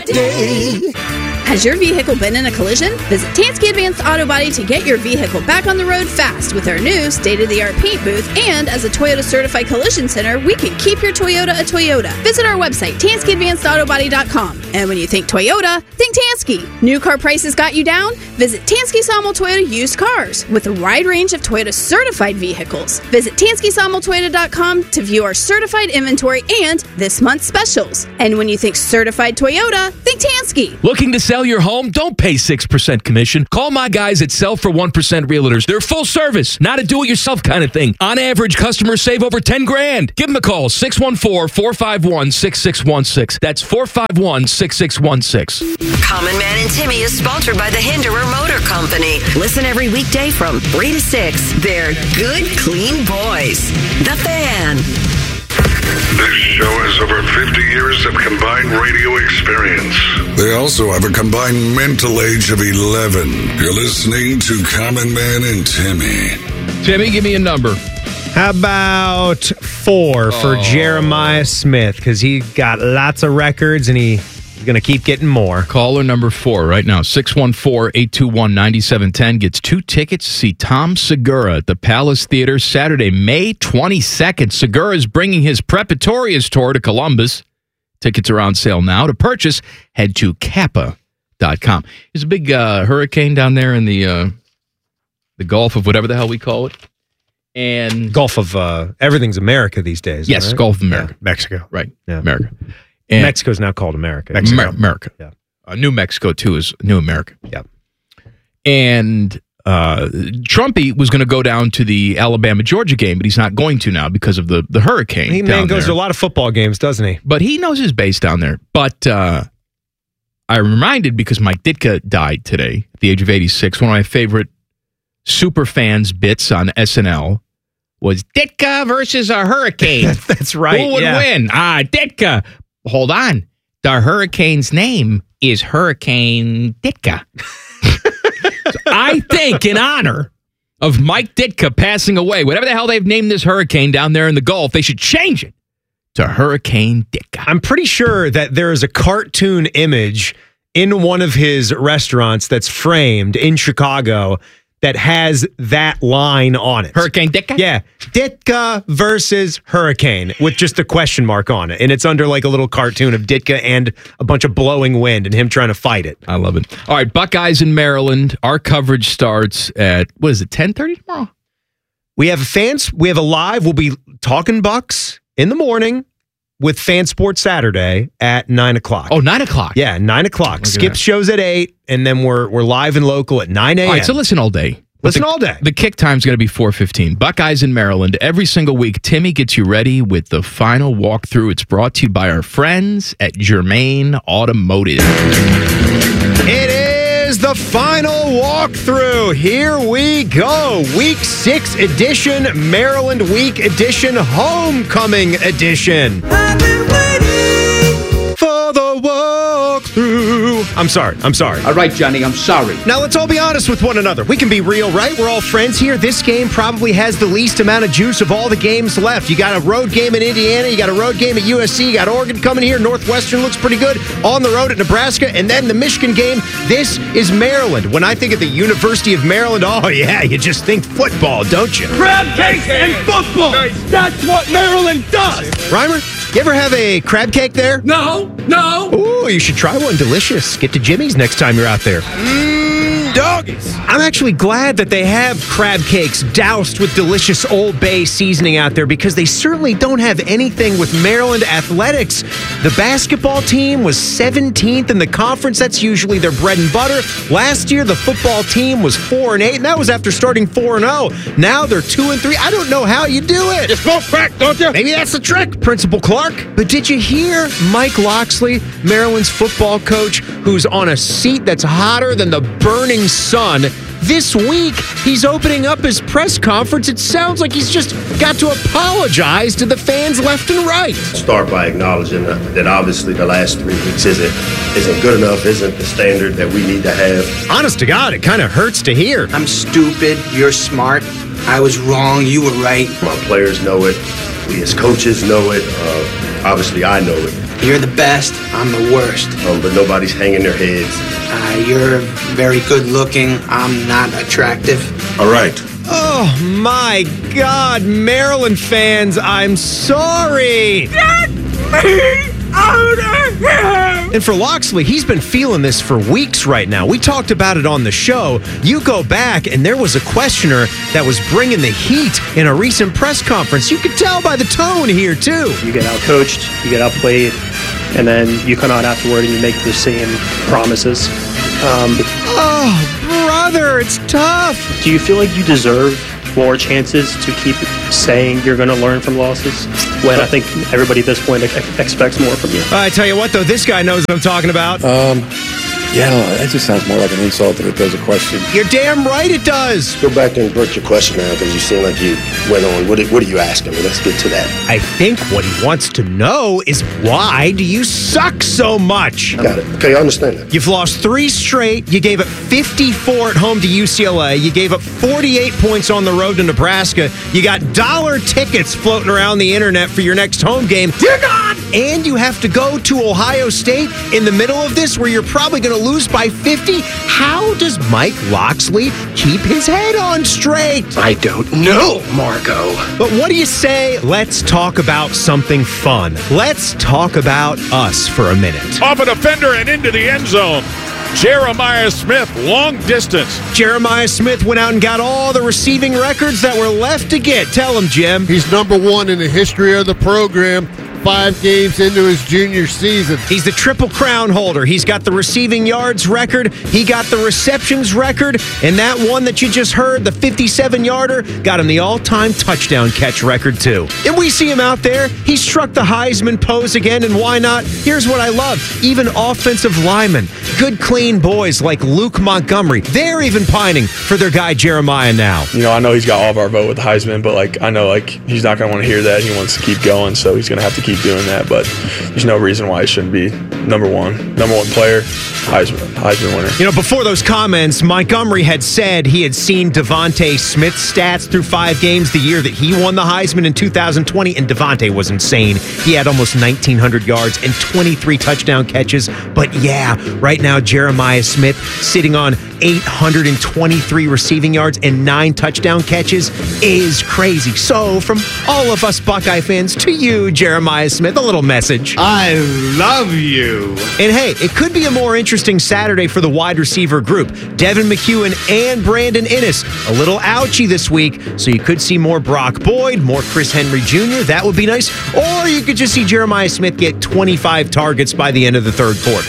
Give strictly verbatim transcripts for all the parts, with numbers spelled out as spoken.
day. Has your vehicle been in a collision? Visit Tansky Advanced Auto Body to get your vehicle back on the road fast with our new state-of-the-art paint booth. And as a Toyota Certified Collision Center, we can keep your Toyota a Toyota. Visit our website, Tansky Advanced Auto Body dot com. And when you think Toyota, think Tansky. New car prices got you down? Visit Tansky Sawmill Toyota Used Cars with a wide range of Toyota certified vehicles. Visit Tansky Sawmill Toyota dot com to view our certified inventory and this month's specials. And when you think certified Toyota, think Tansky. Looking to sell your home? Don't pay six percent commission. Call my guys at Sell for one percent Realtors. They're full service, not a do-it-yourself kind of thing. On average, customers save over ten grand. Give them a call, six one four, four five one, six six one six. That's four five one, six six one six. Common Man and Timmy is sponsored by the Hinderer Motor Company. Listen every weekday from three to six. They're good, clean boys. The Fan. This show has over fifty years of combined radio experience. They also have a combined mental age of eleven. You're listening to Common Man and Timmy. Timmy, give me a number. How about four for Oh. Jeremiah Smith? Because he got lots of records and he, he's going to keep getting more. Caller number four right now, six one four, eight two one, nine seven one zero, gets two tickets to see Tom Segura at the Palace Theater Saturday, May twenty-second. Segura is bringing his Prepatorius tour to Columbus. Tickets are on sale now. To purchase, head to kappa dot com. There's a big uh, hurricane down there in the uh, the Gulf of whatever the hell we call it. And Gulf of uh, everything's America these days. Yes, right? Gulf of America. Yeah. Mexico. Right, Yeah. America. And Mexico's now called America. Mexico. America. Yeah. Uh, New Mexico, too, is New America. Yeah. And uh, Trumpy was going to go down to the Alabama-Georgia game, but he's not going to now because of the, the hurricane. He down man goes there. to a lot of football games, doesn't he? But he knows his base down there. But uh, I'm reminded because Mike Ditka died today at the age of eighty-six. One of my favorite super fans bits on S N L was Ditka versus a hurricane. That's right. Who would yeah. win? Ah, Ditka. Hold on. The hurricane's name is Hurricane Ditka. So I think in honor of Mike Ditka passing away, whatever the hell they've named this hurricane down there in the Gulf, they should change it to Hurricane Ditka. I'm pretty sure that there is a cartoon image in one of his restaurants that's framed in Chicago that has that line on it. Hurricane Ditka? Yeah. Ditka versus Hurricane with just a question mark on it. And it's under like a little cartoon of Ditka and a bunch of blowing wind and him trying to fight it. I love it. All right, Buckeyes in Maryland. Our coverage starts at, what is it, ten thirty tomorrow? We have fans. We have a live. We'll be talking Bucks in the morning with Fan Sports Saturday at nine o'clock. Oh, nine o'clock. Yeah, nine o'clock. at Skip that. shows at eight, and then we're we're live and local at nine a.m. All right, so listen all day. But Listen the, all day. The kick time's going to be four fifteen. Buckeyes in Maryland. Every single week, Timmy gets you ready with the final walkthrough. It's brought to you by our friends at Germain Automotive. It is the final walkthrough. Here we go. Week six edition, Maryland Week edition, homecoming edition. I've been waiting for the walkthrough. I'm sorry. I'm sorry. All right, Johnny, I'm sorry. Now, let's all be honest with one another. We can be real, right? We're all friends here. This game probably has the least amount of juice of all the games left. You got a road game in Indiana. You got a road game at U S C. You got Oregon coming here. Northwestern looks pretty good. On the road at Nebraska. And then the Michigan game. This is Maryland. When I think of the University of Maryland, oh, yeah, you just think football, don't you? Crab cakes and football. That's what Maryland does. Reimer, you ever have a crab cake there? No, no. Ooh, you should try one. Delicious. Get to Jimmy's next time you're out there. Mmm, doggies. I'm actually glad that they have crab cakes doused with delicious Old Bay seasoning out there because they certainly don't have anything with Maryland athletics. The basketball team was seventeenth in the conference. That's usually their bread and butter. Last year, the football team was four and eight, and that was after starting four and oh. Now they're two and three. I don't know how you do it. You smoke crack, don't you? Maybe that's the trick, Principal Clark. But did you hear Mike Loxley, Maryland's football coach, who's on a seat that's hotter than the burning sun? This week, he's opening up his press conference. It sounds like he's just got to apologize to the fans left and right. Start by acknowledging that obviously the last three weeks isn't isn't good enough, isn't the standard that we need to have. Honest to God, it kind of hurts to hear. I'm stupid. You're smart. I was wrong. You were right. My players know it. We as coaches know it. Uh, obviously, I know it. You're the best, I'm the worst. Um, but nobody's hanging their heads. Uh, you're very good looking, I'm not attractive. All right. Oh, my God, Maryland fans, I'm sorry. Get me out of here! And for Loxley, he's been feeling this for weeks right now. We talked about it on the show. You go back, and there was a questioner that was bringing the heat in a recent press conference. You could tell by the tone here, too. You get outcoached, you get outplayed, and then you come out afterward and you make the same promises. Um, oh, brother, it's tough. Do you feel like you deserve more chances to keep saying you're going to learn from losses when I think everybody at this point ex- expects more from you? I tell you what, though, this guy knows what I'm talking about. Um, yeah, that just sounds more like an insult than it does a question. You're damn right it does. Go back and break your question now because you seem like you went on. What, what are you asking me? Let's get to that. I think what he wants to know is why do you suck so much? Got it. Okay, I understand that. You've lost three straight. You gave up fifty-four at home to U C L A. You gave up forty-eight points on the road to Nebraska. You got dollar tickets floating around the internet for your next home game. Dear God! And you have to go to Ohio State in the middle of this where you're probably going to lose by fifty. How does Mike Loxley keep his head on straight? I don't know, Marco. But what do you say? Let's talk about something fun. Let's talk about us for a minute. Off a defender and into the end zone. Jeremiah Smith, long distance. Jeremiah Smith went out and got all the receiving records that were left to get. Tell him, Jim. He's number one in the history of the program. Five games into his junior season. He's the Triple Crown holder. He's got the receiving yards record. He got the receptions record. And that one that you just heard, the fifty-seven-yarder, got him the all-time touchdown catch record, too. And we see him out there. He struck the Heisman pose again, and why not? Here's what I love. Even offensive linemen, good, clean boys like Luke Montgomery, they're even pining for their guy Jeremiah now. You know, I know he's got all of our vote with the Heisman, but, like, I know, like, he's not going to want to hear that. He wants to keep going, so he's going to have to keep doing that, but there's no reason why it shouldn't be number one. Number one player, Heisman, Heisman winner. You know, before those comments, Montgomery had said he had seen Devontae Smith's stats through five games the year that he won the Heisman in two thousand twenty, and Devontae was insane. He had almost nineteen hundred yards and twenty-three touchdown catches. But yeah, right now, Jeremiah Smith sitting on eight hundred twenty-three receiving yards and nine touchdown catches is crazy. So from all of us Buckeye fans to you, Jeremiah Smith, a little message. I love you. And hey, it could be a more interesting Saturday for the wide receiver group. Devin McEwen and Brandon Inniss. A little ouchy this week, so you could see more Brock Boyd, more Chris Henry Junior That would be nice. Or you could just see Jeremiah Smith get twenty-five targets by the end of the third quarter.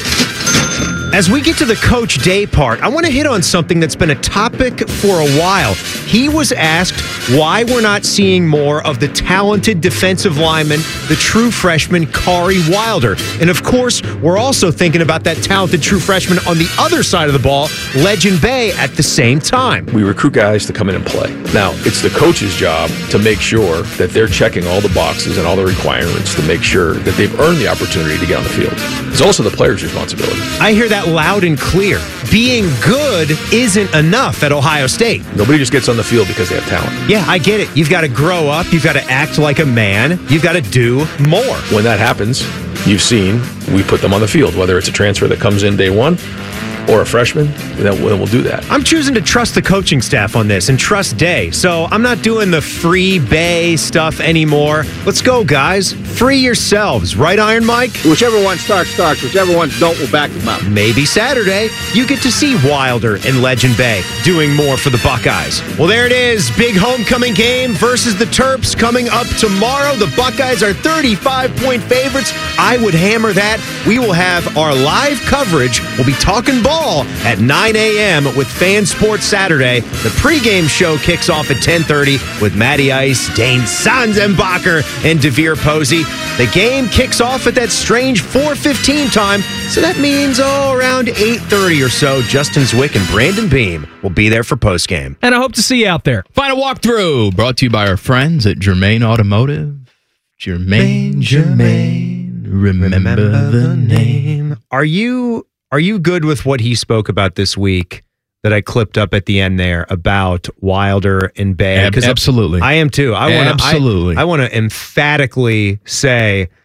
As we get to the Coach Day part, I want to hit on something that's been a topic for a while. He was asked why we're not seeing more of the talented defensive lineman, the true freshman, Kari Wilder. And of course, we're also thinking about that talented true freshman on the other side of the ball, Legend Bay, at the same time. We recruit guys to come in and play. Now, it's the coach's job to make sure that they're checking all the boxes and all the requirements to make sure that they've earned the opportunity to get on the field. It's also the player's responsibility. I hear that loud and clear. Being good isn't enough at Ohio State. Nobody just gets on the field because they have talent. Yeah, I get it. You've got to grow up. You've got to act like a man. You've got to do more. When that happens, you've seen we put them on the field, whether it's a transfer that comes in day one or a freshman, then we'll do that. I'm choosing to trust the coaching staff on this and trust Day. So I'm not doing the free Bay stuff anymore. Let's go, guys. Free yourselves. Right, Iron Mike? Whichever one starts, starts. Whichever ones don't, we'll back them up. Maybe Saturday, you get to see Wilder and Legend Bay doing more for the Buckeyes. Well, there it is. Big homecoming game versus the Terps coming up tomorrow. The Buckeyes are thirty-five point favorites. I would hammer that. We will have our live coverage. We'll be talking ball at nine a.m. with Fan Sports Saturday. The pregame show kicks off at ten thirty with Matty Ice, Dane Sanzenbacher, and DeVere Posey. The game kicks off at that strange four fifteen time, so that means, oh, around eight thirty or so, Justin Zwick and Brandon Beam will be there for postgame. And I hope to see you out there. Final walkthrough brought to you by our friends at Germain Automotive. Germain, Germain, remember, remember the name. Are you... Are you good with what he spoke about this week that I clipped up at the end there about Wilder and Bay? Ab- absolutely. I am too. I want to absolutely. I, I want to emphatically say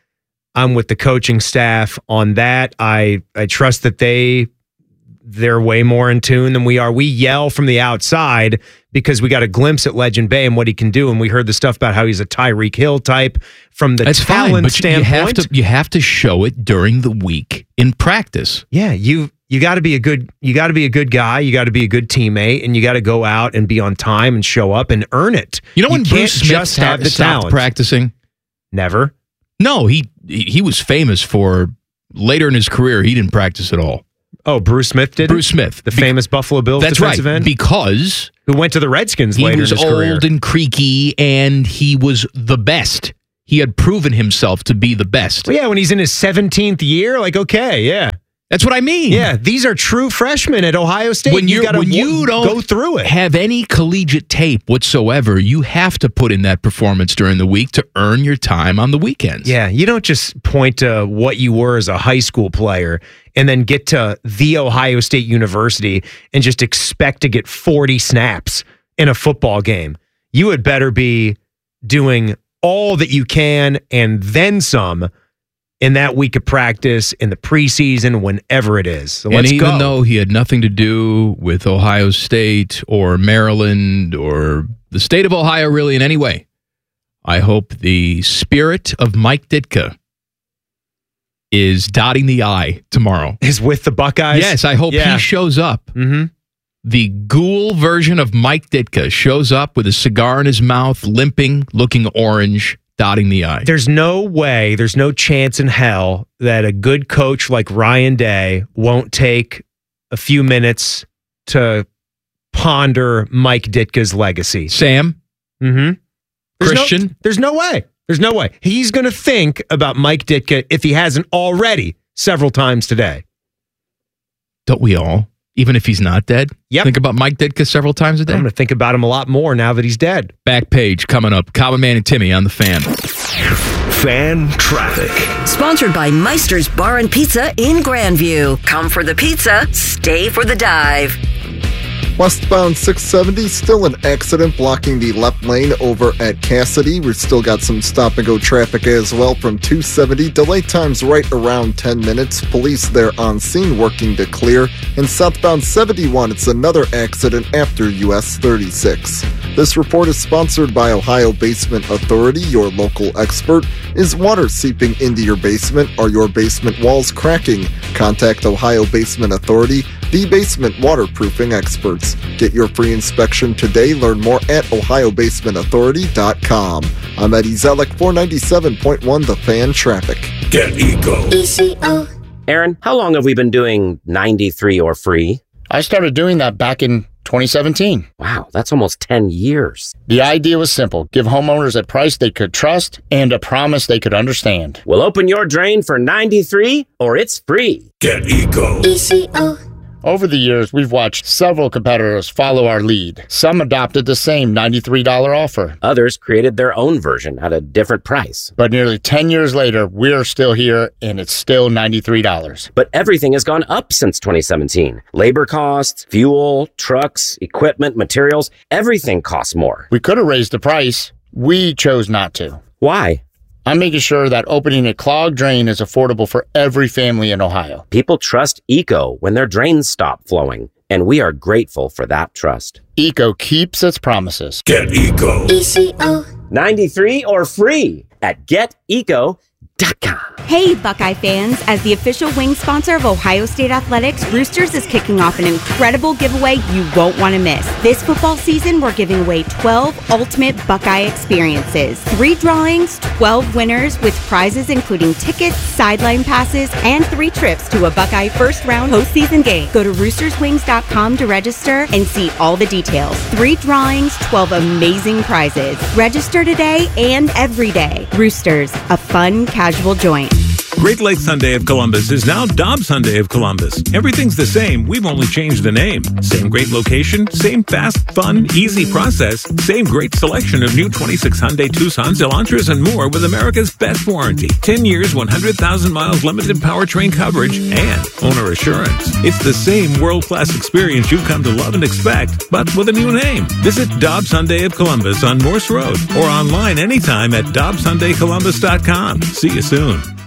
I'm with the coaching staff on that. I I trust that they they're way more in tune than we are. We yell from the outside because we got a glimpse at Legend Bay and what he can do, and we heard the stuff about how he's a Tyreek Hill type from the That's talent fine, but standpoint. You have to you have to show it during the week in practice. Yeah, you you got to be a good you got to be a good guy. You got to be a good teammate, and you got to go out and be on time and show up and earn it. You know when you Bruce can't Smith just start, have the stopped talent. practicing? Never. No, he he was famous for later in his career. He didn't practice at all. Oh, Bruce Smith did. Bruce Smith, the Be- famous Buffalo Bills that's defensive right, end, because who went to the Redskins he later was in his old career. and creaky, and he was the best. He had proven himself to be the best. Well, yeah, when he's in his seventeenth year, like okay, yeah. That's what I mean. Yeah, these are true freshmen at Ohio State. When, you you're, when you don't go through it, have any collegiate tape whatsoever, you have to put in that performance during the week to earn your time on the weekends. Yeah, you don't just point to what you were as a high school player and then get to the Ohio State University and just expect to get forty snaps in a football game. You had better be doing all that you can and then some in that week of practice, in the preseason, whenever it is. So let's and even go. though he had nothing to do with Ohio State or Maryland or the state of Ohio really in any way, I hope the spirit of Mike Ditka is dotting the I tomorrow. Is with the Buckeyes? Yes, I hope yeah. he shows up. Mm-hmm. The ghoul version of Mike Ditka shows up with a cigar in his mouth, limping, looking orange, dotting the I. There's no way, there's no chance in hell that a good coach like Ryan Day won't take a few minutes to ponder Mike Ditka's legacy. Sam? Mm-hmm. There's Christian? No, there's no way. There's no way. He's going to think about Mike Ditka if he hasn't already several times today. Don't we all? Even if he's not dead? Yep. Think about Mike Ditka several times a day? I'm going to think about him a lot more now that he's dead. Back page coming up. Common Man and Timmy on the Fan. Fan traffic. Sponsored by Meister's Bar and Pizza in Grandview. Come for the pizza, stay for the dive. Westbound six seventy, still an accident blocking the left lane over at Cassidy. We've still got some stop-and-go traffic as well from two seventy. Delay times right around ten minutes. Police there on scene working to clear. And southbound seventy-one, it's another accident after U S thirty-six. This report is sponsored by Ohio Basement Authority, your local expert. Is water seeping into your basement? Are your basement walls cracking? Contact Ohio Basement Authority, the basement waterproofing experts. Get your free inspection today. Learn more at ohio basement authority dot com. I'm Eddie Zellick, four ninety-seven point one The Fan Traffic. Get Eco. E C O. Aaron, how long have we been doing ninety-three or free? I started doing that back in twenty seventeen. Wow, that's almost ten years. The idea was simple. Give homeowners a price they could trust and a promise they could understand. Well, open your drain for ninety-three or it's free. Get Eco. E C O. Over the years, we've watched several competitors follow our lead. Some adopted the same ninety-three dollars offer. Others created their own version at a different price. But nearly ten years later, we're still here, and it's still ninety-three dollars. But everything has gone up since twenty seventeen. Labor costs, fuel, trucks, equipment, materials, everything costs more. We could have raised the price. We chose not to. Why? I'm making sure that opening a clogged drain is affordable for every family in Ohio. People trust Eco when their drains stop flowing, and we are grateful for that trust. Eco keeps its promises. Get Eco. E C O. ninety-three or free at get eco dot com. Hey, Buckeye fans. As the official wing sponsor of Ohio State Athletics, Roosters is kicking off an incredible giveaway you won't want to miss. This football season, we're giving away twelve ultimate Buckeye experiences. Three drawings, twelve winners with prizes including tickets, sideline passes, and three trips to a Buckeye first-round postseason game. Go to roosters wings dot com to register and see all the details. Three drawings, twelve amazing prizes. Register today and every day. Roosters, a fun, casual joint. Great Lakes Hyundai of Columbus is now Dobbs Hyundai of Columbus. Everything's the same. We've only changed the name. Same great location, same fast, fun, easy process, same great selection of new twenty-six Hyundai Tucsons, Elantras, and more with America's best warranty. ten years, one hundred thousand miles limited powertrain coverage, and owner assurance. It's the same world-class experience you've come to love and expect, but with a new name. Visit Dobbs Hyundai of Columbus on Morse Road or online anytime at dobbs hyundai columbus dot com. See you soon.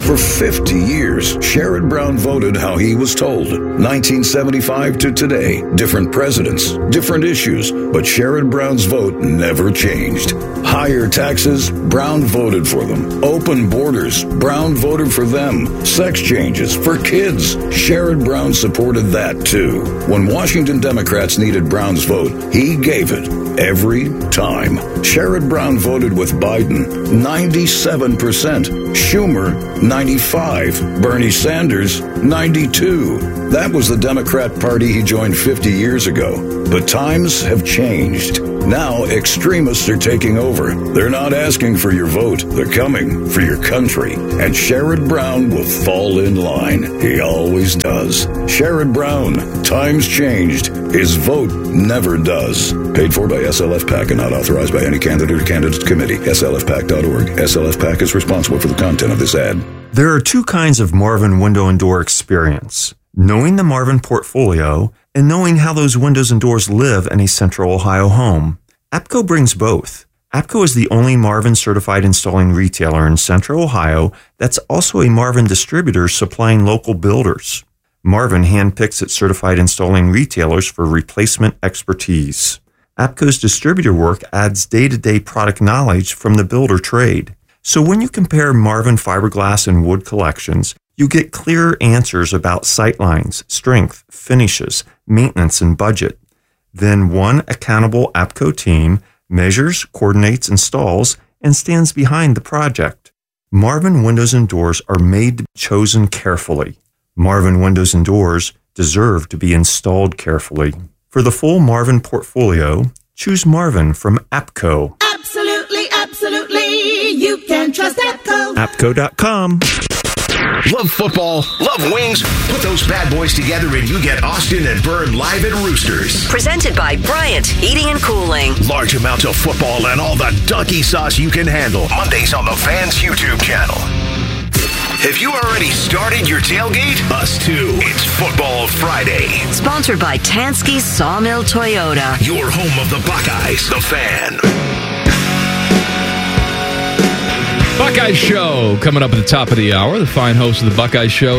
For fifty years, Sherrod Brown voted how he was told. nineteen seventy-five to today, different presidents, different issues, but Sherrod Brown's vote never changed. Higher taxes, Brown voted for them. Open borders, Brown voted for them. Sex changes for kids, Sherrod Brown supported that too. When Washington Democrats needed Brown's vote, he gave it every time. Sherrod Brown voted with Biden, ninety-seven percent. Schumer, ninety-five. Bernie Sanders, ninety-two. That was the Democrat Party he joined fifty years ago. But times have changed. Now extremists are taking over. They're not asking for your vote. They're coming for your country. And Sherrod Brown will fall in line. He always does. Sherrod Brown, times changed. His vote never does. Paid for by S L F PAC and not authorized by any candidate or candidate committee. S L F PAC dot org. S L F PAC is responsible for the content of this ad. There are two kinds of Marvin window and door experience. Knowing the Marvin portfolio and knowing how those windows and doors live in a Central Ohio home. APCO brings both. APCO is the only Marvin certified installing retailer in Central Ohio that's also a Marvin distributor supplying local builders. Marvin handpicks its certified installing retailers for replacement expertise. APCO's distributor work adds day-to-day product knowledge from the builder trade. So when you compare Marvin fiberglass and wood collections, you get clearer answers about sightlines, strength, finishes, maintenance, and budget. Then one accountable APCO team measures, coordinates, installs, and stands behind the project. Marvin windows and doors are made to be chosen carefully. Marvin windows and doors deserve to be installed carefully. For the full Marvin portfolio, choose Marvin from APCO. Absolutely, absolutely. You can trust APCO. APCO dot com. Love football, love wings. Put those bad boys together and you get Austin and Byrne live at Roosters. Presented by Bryant Heating and Cooling. Large amounts of football and all the donkey sauce you can handle. Mondays on the Fans YouTube channel. Have you already started your tailgate? Us too. It's Football Friday. Sponsored by Tansky's Sawmill Toyota. Your home of the Buckeyes, the Fan. Buckeye Show coming up at the top of the hour. The fine host of the Buckeye Show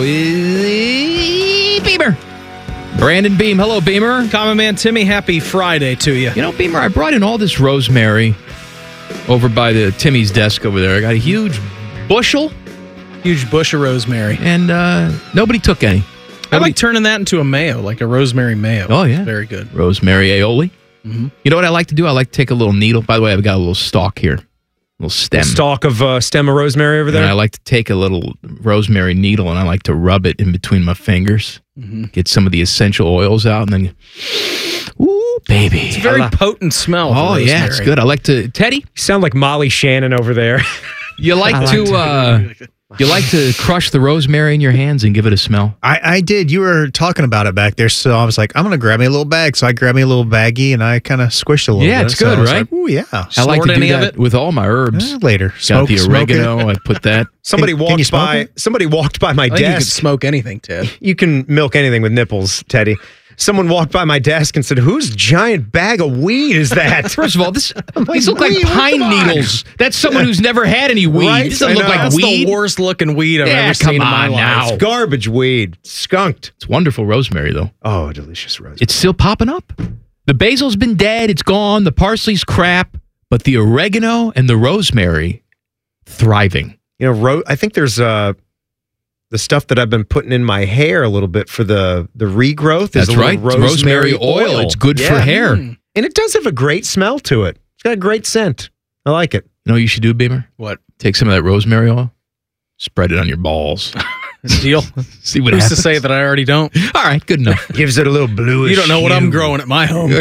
is Beamer. Brandon Beam. Hello, Beamer. Common Man Timmy, happy Friday to you. You know, Beamer, I brought in all this rosemary over by the Timmy's desk over there. I got a huge bushel. Huge bush of rosemary. And uh, nobody took any. I like turning that into a mayo, like a rosemary mayo. Oh, yeah. Very good. Rosemary aioli. Mm-hmm. You know what I like to do? I like to take a little needle. By the way, I've got a little stalk here. Little stem. A stalk of uh, stem of rosemary over there? And I like to take a little rosemary needle and I like to rub it in between my fingers. Mm-hmm. Get some of the essential oils out and then, ooh, baby. It's a very like, potent smell. Oh, yeah, it's good. I like to, Teddy? You sound like Molly Shannon over there. You like, like to, to uh, you like to crush the rosemary in your hands and give it a smell? I, I did. You were talking about it back there, so I was like, I'm going to grab me a little bag. So I grabbed me a little baggie, and I kind of squished a little yeah, bit. it's good, so right? Like, oh, yeah. I like to do that with all my herbs. Eh, later. Got Smoke, the oregano. I put that. Somebody can, walked can by. it? Somebody walked by my I think desk. You can smoke anything, Ted. You can milk anything with nipples, Teddy. Someone walked by my desk and said, "Whose giant bag of weed is that?" First of all, this like, these look like weed, pine needles. That's someone who's never had any weed. Right? This doesn't I look know. like That's weed. the worst looking weed I've Yeah, ever come seen in my on life. now. It's garbage weed. Skunked. It's wonderful rosemary, though. Oh, delicious rosemary. It's still popping up. The basil's been dead. It's gone. The parsley's crap. But the oregano and the rosemary, thriving. You know, ro- I think there's uh, the stuff that I've been putting in my hair a little bit for the, the regrowth. That's is a right. rosemary, rosemary oil. oil. It's good yeah. for hair. Mm. And it does have a great smell to it. It's got a great scent. I like it. You know what you should do, Beamer? What? Take some of that rosemary oil, spread it on your balls. Deal. See what Who's happens. to say that I already don't? All right, good enough. Gives it a little bluish. You don't know what hue. I'm growing at my home.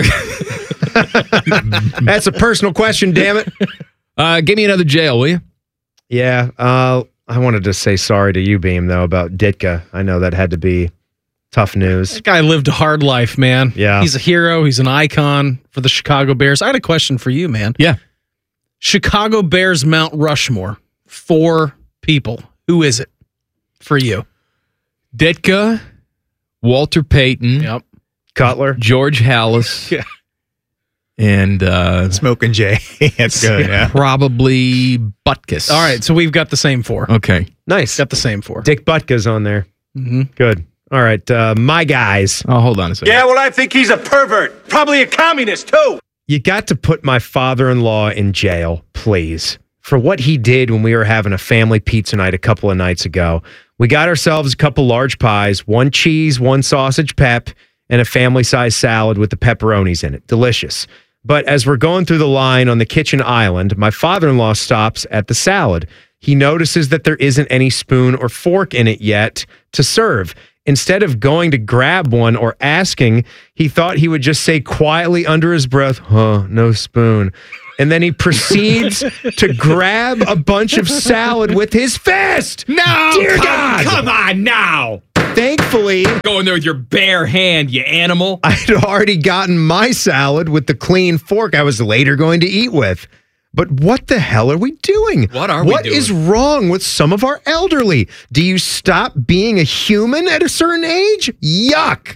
That's a personal question, damn it. Uh, give me another jail, will you? Yeah. Uh, I wanted to say sorry to you, Beam, though, about Ditka. I know that had to be tough news. That guy lived a hard life, man. Yeah. He's a hero. He's an icon for the Chicago Bears. I had a question for you, man. Yeah. Chicago Bears Mount Rushmore. Four people. Who is it for you? Ditka, Walter Payton, Yep. Cutler, George Halas, Yeah. and uh, Smoking Jay. That's good, yeah. probably Butkus. All right, so we've got the same four. Okay. Nice. Got the same four. Dick Butka's on there. Mm-hmm. Good. All right, uh, my guys. Oh, hold on a second. Yeah, well, I think he's a pervert. Probably a communist, too. You got to put my father-in-law in jail, please, for what he did when we were having a family pizza night a couple of nights ago. We got ourselves a couple large pies, one cheese, one sausage pep, and a family-sized salad with the pepperonis in it. Delicious. But as we're going through the line on the kitchen island, my father-in-law stops at the salad. He notices that there isn't any spoon or fork in it yet to serve. Instead of going to grab one or asking, he thought he would just say quietly under his breath, huh, no spoon. And then he proceeds to grab a bunch of salad with his fist. No! Dear come, God! Come on now! Thankfully, go in there with your bare hand, you animal. I'd already gotten my salad with the clean fork I was later going to eat with. But what the hell are we doing? What are we What doing? is wrong with some of our elderly? Do you stop being a human at a certain age? Yuck.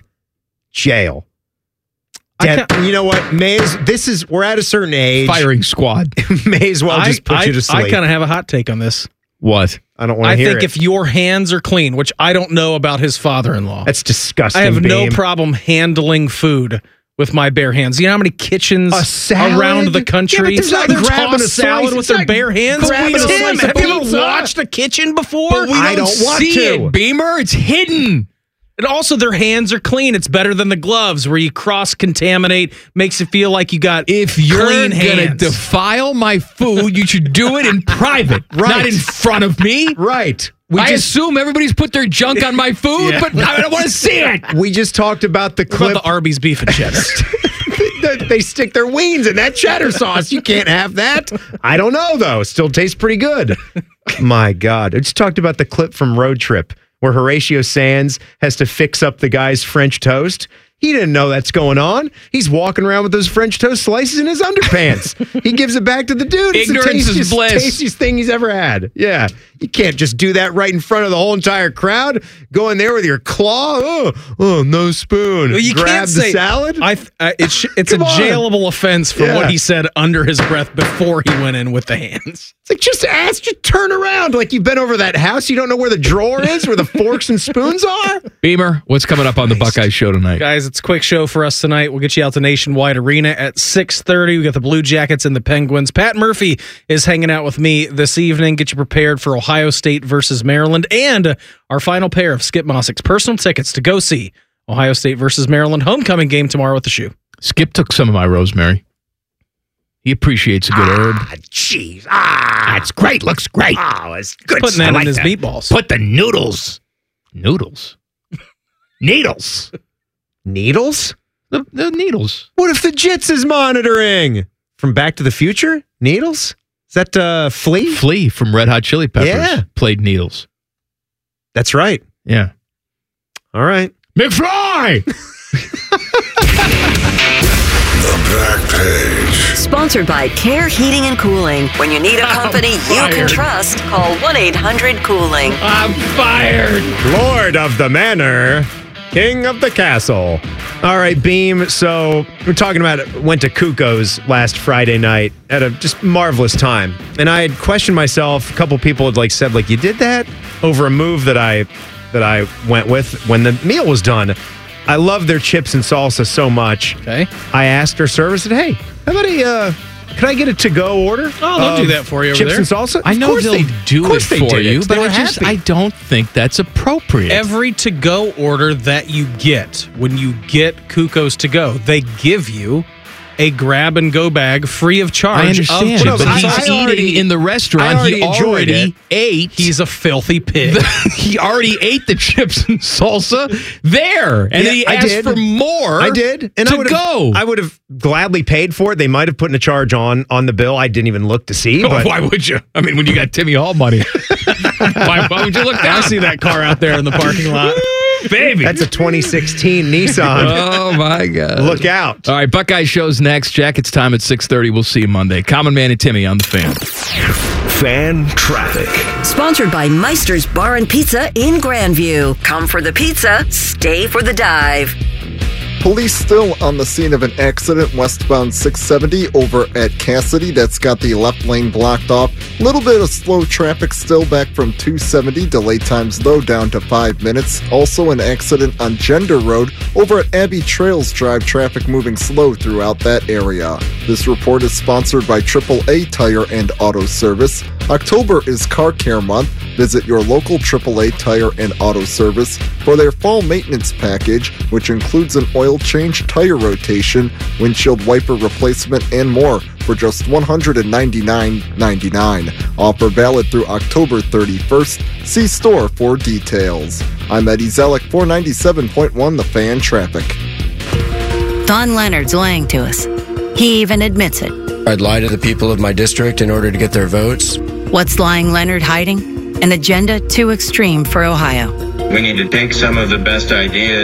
Jail. Dead, you know what? May as, this is, we're at a certain age. Firing squad. May as well just put I, you to sleep. I kind of have a hot take on this. What? I don't want to I hear think it. if your hands are clean, which I don't know about his father-in-law. That's disgusting, I have no Beam. problem handling food with my bare hands. You know how many kitchens A salad? around the Yeah, country but there's not they're grabbing toss a salad slice. with It's their not bare hands? grabbing Tim, a slice of have you ever pizza. watched a kitchen before? But we I don't, don't want see to. it, Beamer. It's hidden. And also, their hands are clean. It's better than the gloves where you cross-contaminate, makes it feel like you got If you're clean gonna hands. defile my food, you should do it in private, Right. not in front of me. Right. We I just, assume everybody's put their junk on my food, Yeah. but I don't want to see it. we just talked about the What about clip. the Arby's beef and cheddar? they, they stick their wings in that cheddar sauce. You can't have that. I don't know, though. Still tastes pretty good. My God. I just talked about the clip from Road Trip where Horatio Sands has to fix up the guy's French toast. He didn't know that's going on. He's walking around with those French toast slices in his underpants. He gives it back to the dude. It's Ignorance the is tastiest, bliss. tastiest thing he's ever had. Yeah. You can't just do that right in front of the whole entire crowd. Go in there with your claw. Oh, oh no spoon. Well, you Grab can't the say salad. I, uh, it's it's a Come on. jailable offense for Yeah. what he said under his breath before he went in with the hands. It's like, just ask, just turn around. Like you've been over that house. You don't know where the drawer is, where the forks and spoons are. Beamer, what's coming up on the Buckeye Show tonight? Guys, it's a quick show for us tonight. We'll get you out to Nationwide Arena at six thirty. We got the Blue Jackets and the Penguins. Pat Murphy is hanging out with me this evening. Get you prepared for Ohio State versus Maryland and our final pair of Skip Mossick's personal tickets to go see Ohio State versus Maryland homecoming game tomorrow at the Shoe. Skip took some of my rosemary. He appreciates a good herb. Jeez. Ah, it's great. Looks great. Oh, it's good. Putting that I like in his that. meatballs. Put the noodles. Noodles. Needles. Needles? The, the needles. What if the Jits is monitoring? From Back to the Future? Needles? Is that uh, Flea? Flea from Red Hot Chili Peppers Yeah. played needles. That's right. Yeah. All right. McFly! The Back Page. Sponsored by Care Heating and Cooling. When you need a company you can fired. trust, call one eight hundred cooling. I'm fired. Lord of the Manor, King of the Castle. All right, Beam. So we're talking about it. Went to Kuko's last Friday night. Had a just marvelous time. And I had questioned myself. A couple people had like said, like, you did that over a move that I that I went with when the meal was done. I love their chips and salsa so much. Okay. I asked their server, I said, hey, how about a, uh, can I get a to-go order? Oh, they'll of do that for you over chips there. and salsa? I Of know course they'll they, do of course it they for did you, They but were I just happy. I don't think that's appropriate. Every to-go order that you get, when you get Kuko's to-go, they give you a grab-and-go bag free of charge. I understand, of but chips and he's salsa. eating already- in the restaurant. I already He enjoyed already it. ate. He's a filthy pig. he already ate the chips and salsa there, and Yeah, he I asked did. for more. I did, and to I would go. I would have gladly paid for it. They might have put in a charge on on the bill. I didn't even look to see. Oh, But why would you? I mean, when you got Timmy Hall money, why, why would you look down? I see that car out there in the parking lot. Baby. that's a twenty sixteen Nissan. Oh, my God. Look out. All right, Buckeye Show's next. Jackets time at six thirty. We'll see you Monday. Common Man and Timmy on the Fan. Fan traffic. Sponsored by Meister's Bar and Pizza in Grandview. Come for the pizza, stay for the dive. Police still on the scene of an accident westbound six seventy over at Cassidy. That's got the left lane blocked off. Little bit of slow traffic still back from two seventy. Delay times though down to five minutes. Also an accident on Gender Road over at Abbey Trails Drive. Traffic moving slow throughout that area. This report is sponsored by triple A Tire and Auto Service. October is Car Care Month. Visit your local triple A Tire and Auto Service for their fall maintenance package, which includes an oil change, tire rotation, windshield wiper replacement, and more for just one hundred ninety-nine ninety-nine. Offer valid through October thirty-first. See store for details. I'm Eddie Zellick, four ninety-seven point one The Fan Traffic. Don Leonard's lying to us. He even admits it. I'd lie to the people of my district in order to get their votes. What's lying Leonard hiding? An agenda too extreme for Ohio. We need to take some of the best ideas